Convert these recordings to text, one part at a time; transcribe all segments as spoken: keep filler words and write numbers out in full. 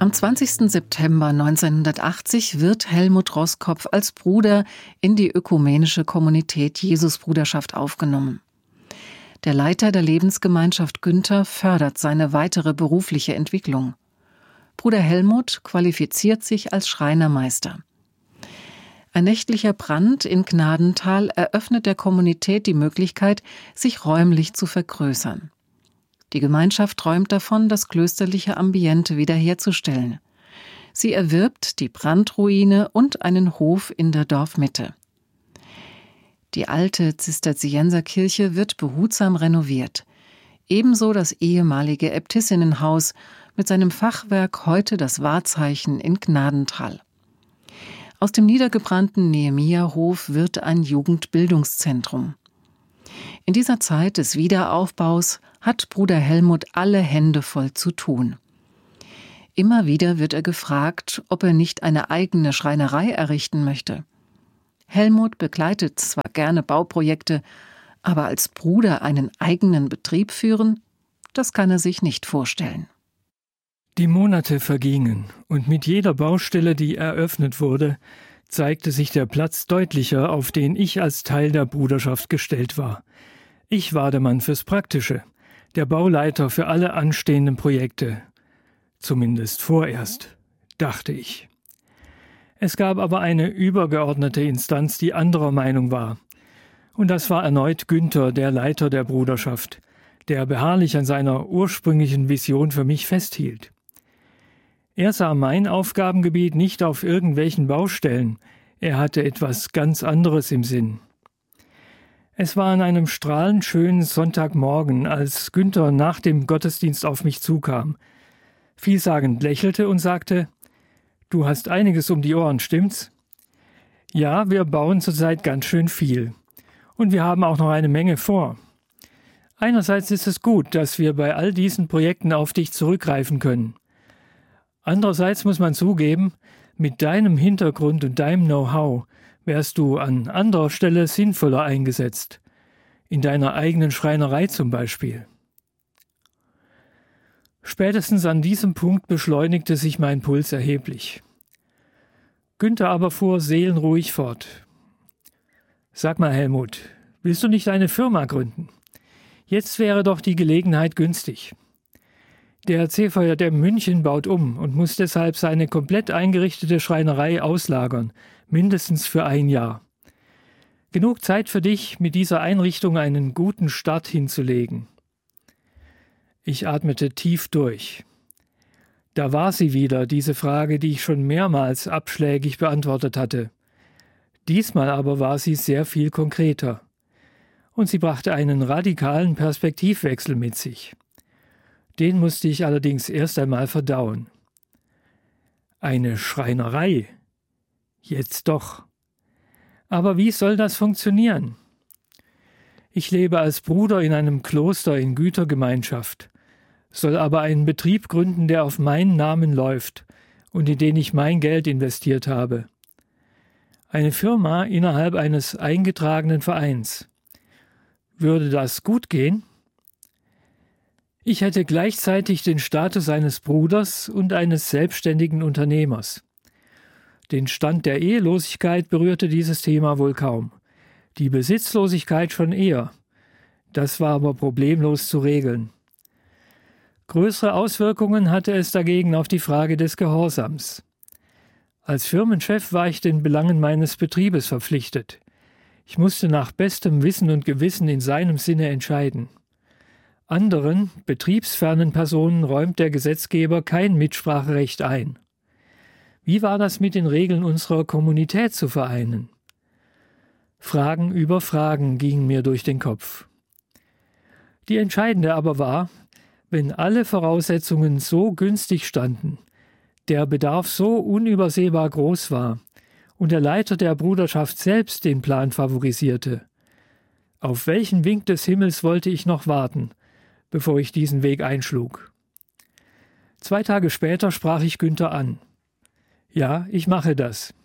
Am zwanzigsten September neunzehnhundertachtzig wird Helmut Roskopf als Bruder in die ökumenische Kommunität Jesusbruderschaft aufgenommen. Der Leiter der Lebensgemeinschaft Günther fördert seine weitere berufliche Entwicklung. Bruder Helmut qualifiziert sich als Schreinermeister. Ein nächtlicher Brand in Gnadental eröffnet der Kommunität die Möglichkeit, sich räumlich zu vergrößern. Die Gemeinschaft träumt davon, das klösterliche Ambiente wiederherzustellen. Sie erwirbt die Brandruine und einen Hof in der Dorfmitte. Die alte Zisterzienserkirche wird behutsam renoviert. Ebenso das ehemalige Äbtissinnenhaus mit seinem Fachwerk, heute das Wahrzeichen in Gnadental. Aus dem niedergebrannten Nehemia-Hof wird ein Jugendbildungszentrum. In dieser Zeit des Wiederaufbaus hat Bruder Helmut alle Hände voll zu tun. Immer wieder wird er gefragt, ob er nicht eine eigene Schreinerei errichten möchte. Helmut begleitet zwar gerne Bauprojekte, aber als Bruder einen eigenen Betrieb führen, das kann er sich nicht vorstellen. Die Monate vergingen, und mit jeder Baustelle, die eröffnet wurde, zeigte sich der Platz deutlicher, auf den ich als Teil der Bruderschaft gestellt war. Ich war der Mann fürs Praktische, der Bauleiter für alle anstehenden Projekte. Zumindest vorerst, dachte ich. Es gab aber eine übergeordnete Instanz, die anderer Meinung war. Und das war erneut Günther, der Leiter der Bruderschaft, der beharrlich an seiner ursprünglichen Vision für mich festhielt. Er sah mein Aufgabengebiet nicht auf irgendwelchen Baustellen, er hatte etwas ganz anderes im Sinn. Es war an einem strahlend schönen Sonntagmorgen, als Günther nach dem Gottesdienst auf mich zukam, vielsagend lächelte und sagte: »Du hast einiges um die Ohren, stimmt's?« »Ja, wir bauen zurzeit ganz schön viel. Und wir haben auch noch eine Menge vor. Einerseits ist es gut, dass wir bei all diesen Projekten auf dich zurückgreifen können. Andererseits muss man zugeben, mit deinem Hintergrund und deinem Know-how wärst du an anderer Stelle sinnvoller eingesetzt. In deiner eigenen Schreinerei zum Beispiel.« Spätestens an diesem Punkt beschleunigte sich mein Puls erheblich. Günther aber fuhr seelenruhig fort. »Sag mal, Helmut, willst du nicht eine Firma gründen? Jetzt wäre doch die Gelegenheit günstig. Der C V J M München baut um und muss deshalb seine komplett eingerichtete Schreinerei auslagern, mindestens für ein Jahr. Genug Zeit für dich, mit dieser Einrichtung einen guten Start hinzulegen.« Ich atmete tief durch. Da war sie wieder, diese Frage, die ich schon mehrmals abschlägig beantwortet hatte. Diesmal aber war sie sehr viel konkreter. Und sie brachte einen radikalen Perspektivwechsel mit sich. Den musste ich allerdings erst einmal verdauen. Eine Schreinerei? Jetzt doch. Aber wie soll das funktionieren? Ich lebe als Bruder in einem Kloster in Gütergemeinschaft, soll aber einen Betrieb gründen, der auf meinen Namen läuft und in den ich mein Geld investiert habe. Eine Firma innerhalb eines eingetragenen Vereins. Würde das gut gehen? Ich hätte gleichzeitig den Status eines Bruders und eines selbstständigen Unternehmers. Den Stand der Ehelosigkeit berührte dieses Thema wohl kaum. Die Besitzlosigkeit schon eher. Das war aber problemlos zu regeln. Größere Auswirkungen hatte es dagegen auf die Frage des Gehorsams. Als Firmenchef war ich den Belangen meines Betriebes verpflichtet. Ich musste nach bestem Wissen und Gewissen in seinem Sinne entscheiden. Anderen, betriebsfernen Personen räumt der Gesetzgeber kein Mitspracherecht ein. Wie war das mit den Regeln unserer Kommunität zu vereinen? Fragen über Fragen gingen mir durch den Kopf. Die entscheidende aber war, wenn alle Voraussetzungen so günstig standen, der Bedarf so unübersehbar groß war und der Leiter der Bruderschaft selbst den Plan favorisierte, auf welchen Wink des Himmels wollte ich noch warten, bevor ich diesen Weg einschlug? Zwei Tage später sprach ich Günther an. Ja, ich mache das.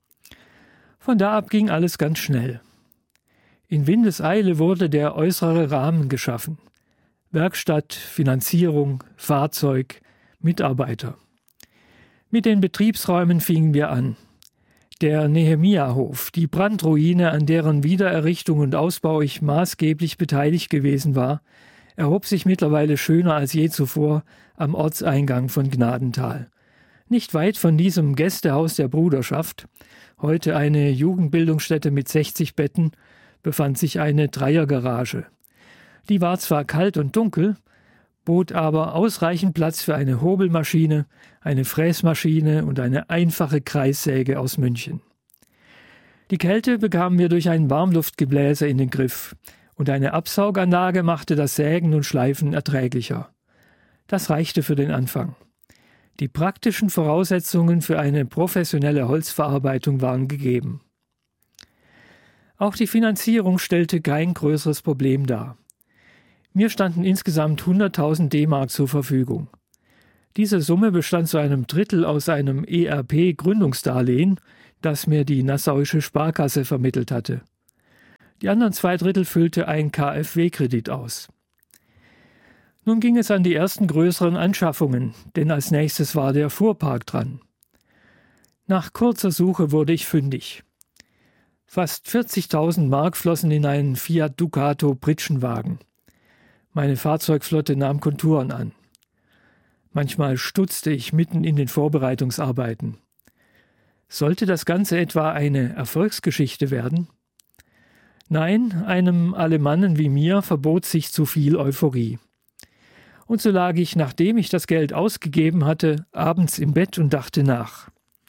Von da ab ging alles ganz schnell. In Windeseile wurde der äußere Rahmen geschaffen. Werkstatt, Finanzierung, Fahrzeug, Mitarbeiter. Mit den Betriebsräumen fingen wir an. Der Nehemia-Hof, die Brandruine, an deren Wiedererrichtung und Ausbau ich maßgeblich beteiligt gewesen war, erhob sich mittlerweile schöner als je zuvor am Ortseingang von Gnadental. Nicht weit von diesem Gästehaus der Bruderschaft, heute eine Jugendbildungsstätte mit sechzig Betten, befand sich eine Dreiergarage. Die war zwar kalt und dunkel, bot aber ausreichend Platz für eine Hobelmaschine, eine Fräsmaschine und eine einfache Kreissäge aus München. Die Kälte bekamen wir durch ein Warmluftgebläse in den Griff und eine Absauganlage machte das Sägen und Schleifen erträglicher. Das reichte für den Anfang. Die praktischen Voraussetzungen für eine professionelle Holzverarbeitung waren gegeben. Auch die Finanzierung stellte kein größeres Problem dar. Mir standen insgesamt hunderttausend D-Mark zur Verfügung. Diese Summe bestand zu einem Drittel aus einem E R P-Gründungsdarlehen, das mir die Nassauische Sparkasse vermittelt hatte. Die anderen zwei Drittel füllte ein K f W-Kredit aus. Nun ging es an die ersten größeren Anschaffungen, denn als nächstes war der Fuhrpark dran. Nach kurzer Suche wurde ich fündig. Fast vierzigtausend Mark flossen in einen Fiat Ducato Pritschenwagen. Meine Fahrzeugflotte nahm Konturen an. Manchmal stutzte ich mitten in den Vorbereitungsarbeiten. Sollte das Ganze etwa eine Erfolgsgeschichte werden? Nein, einem Alemannen wie mir verbot sich zu viel Euphorie. Und so lag ich, nachdem ich das Geld ausgegeben hatte, abends im Bett und dachte nach.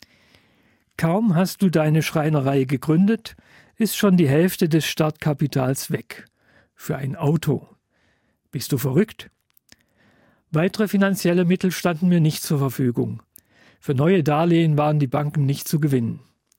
Kaum hast du deine Schreinerei gegründet, ist schon die Hälfte des Startkapitals weg. Für ein Auto. Bist du verrückt? Weitere finanzielle Mittel standen mir nicht zur Verfügung. Für neue Darlehen waren die Banken nicht zu gewinnen.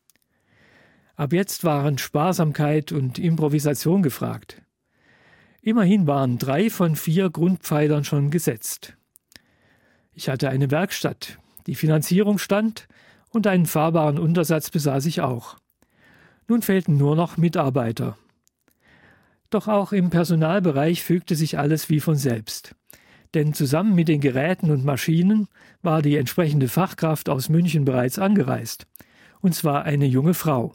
Ab jetzt waren Sparsamkeit und Improvisation gefragt. Immerhin waren drei von vier Grundpfeilern schon gesetzt. Ich hatte eine Werkstatt, die Finanzierung stand und einen fahrbaren Untersatz besaß ich auch. Nun fehlten nur noch Mitarbeiter. Doch auch im Personalbereich fügte sich alles wie von selbst. Denn zusammen mit den Geräten und Maschinen war die entsprechende Fachkraft aus München bereits angereist. Und zwar eine junge Frau.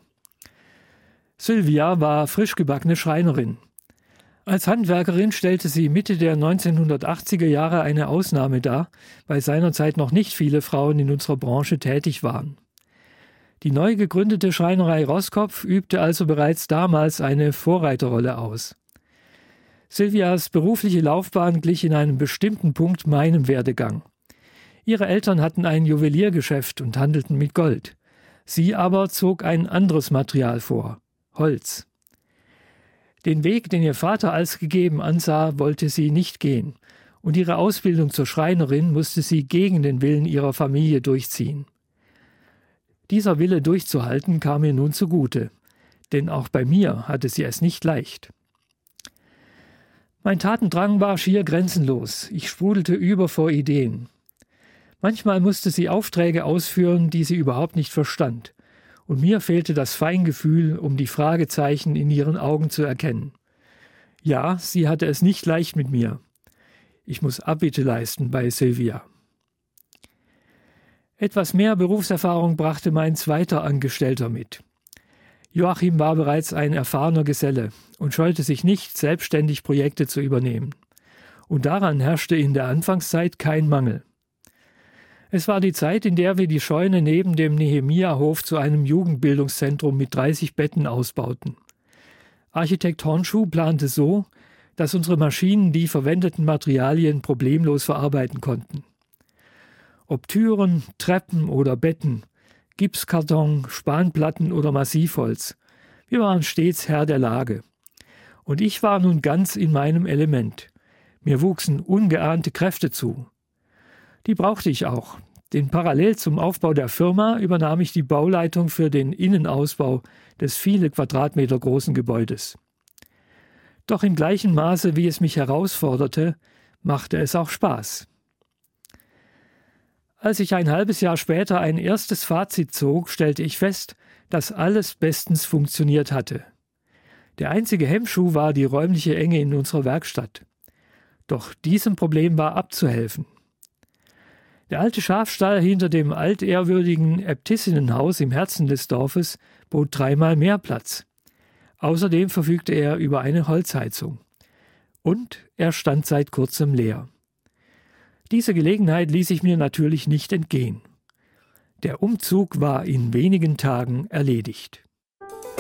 Sylvia war frisch gebackene Schreinerin. Als Handwerkerin stellte sie Mitte der neunzehnhundertachtziger Jahre eine Ausnahme dar, weil seinerzeit noch nicht viele Frauen in unserer Branche tätig waren. Die neu gegründete Schreinerei Roskopf übte also bereits damals eine Vorreiterrolle aus. Sylvias berufliche Laufbahn glich in einem bestimmten Punkt meinem Werdegang. Ihre Eltern hatten ein Juweliergeschäft und handelten mit Gold. Sie aber zog ein anderes Material vor, Holz. Den Weg, den ihr Vater als gegeben ansah, wollte sie nicht gehen, und ihre Ausbildung zur Schreinerin musste sie gegen den Willen ihrer Familie durchziehen. Dieser Wille durchzuhalten kam ihr nun zugute, denn auch bei mir hatte sie es nicht leicht. Mein Tatendrang war schier grenzenlos, ich sprudelte über vor Ideen. Manchmal musste sie Aufträge ausführen, die sie überhaupt nicht verstand, und mir fehlte das Feingefühl, um die Fragezeichen in ihren Augen zu erkennen. Ja, sie hatte es nicht leicht mit mir. Ich muss Abbitte leisten bei Sylvia. Etwas mehr Berufserfahrung brachte mein zweiter Angestellter mit. Joachim war bereits ein erfahrener Geselle und scheute sich nicht, selbstständig Projekte zu übernehmen. Und daran herrschte in der Anfangszeit kein Mangel. Es war die Zeit, in der wir die Scheune neben dem Nehemia-Hof zu einem Jugendbildungszentrum mit dreißig Betten ausbauten. Architekt Hornschuh plante so, dass unsere Maschinen die verwendeten Materialien problemlos verarbeiten konnten. Ob Türen, Treppen oder Betten, Gipskarton, Spanplatten oder Massivholz, wir waren stets Herr der Lage. Und ich war nun ganz in meinem Element. Mir wuchsen ungeahnte Kräfte zu. Die brauchte ich auch, denn parallel zum Aufbau der Firma übernahm ich die Bauleitung für den Innenausbau des viele Quadratmeter großen Gebäudes. Doch im gleichen Maße, wie es mich herausforderte, machte es auch Spaß. Als ich ein halbes Jahr später ein erstes Fazit zog, stellte ich fest, dass alles bestens funktioniert hatte. Der einzige Hemmschuh war die räumliche Enge in unserer Werkstatt. Doch diesem Problem war abzuhelfen. Der alte Schafstall hinter dem altehrwürdigen Äbtissinnenhaus im Herzen des Dorfes bot dreimal mehr Platz. Außerdem verfügte er über eine Holzheizung. Und er stand seit kurzem leer. Diese Gelegenheit ließ ich mir natürlich nicht entgehen. Der Umzug war in wenigen Tagen erledigt.